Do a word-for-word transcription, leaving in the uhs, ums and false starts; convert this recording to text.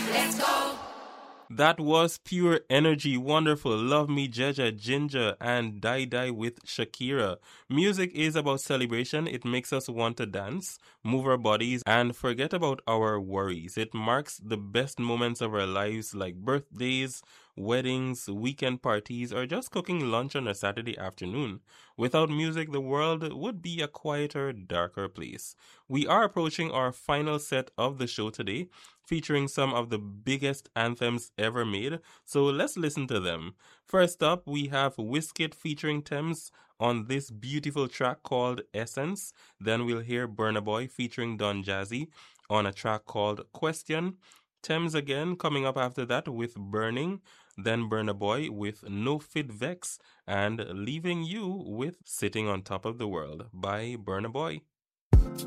That was Pure Energy, Wonderful, Love Me, Jeja, Ginger, and Die Die with Shakira. Music is about celebration. It makes us want to dance, move our bodies, and forget about our worries. It marks the best moments of our lives like birthdays, weddings, weekend parties, or just cooking lunch on a Saturday afternoon. Without music, the world would be a quieter, darker place. We are approaching our final set of the show today, featuring some of the biggest anthems ever made, so let's listen to them. First up, we have Wizkid featuring Thames on this beautiful track called Essence. Then we'll hear Burna Boy featuring Don Jazzy on a track called Question. Thames again coming up after that with Burning, then Burna Boy with No Fit Vex, and leaving you with Sitting on Top of the World by Burna Boy.